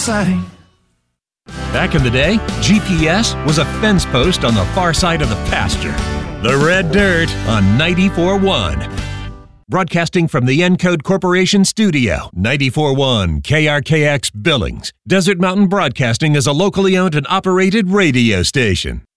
exciting. Back in the day, GPS was a fence post on the far side of the pasture. The Red Dirt on 94.1. Broadcasting from the Encode Corporation studio, 94.1 KRKX Billings. Desert Mountain Broadcasting is a locally owned and operated radio station.